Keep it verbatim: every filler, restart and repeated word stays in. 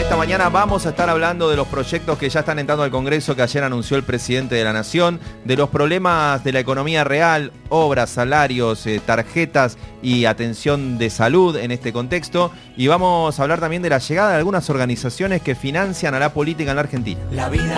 esta mañana vamos a estar hablando de los proyectos que ya están entrando al Congreso, que ayer anunció el presidente de la Nación, de los problemas de la economía real, obras, salarios, eh, tarjetas y atención de salud en este contexto. Y vamos a hablar también de la llegada de algunas organizaciones que financian a la política en la Argentina. La vida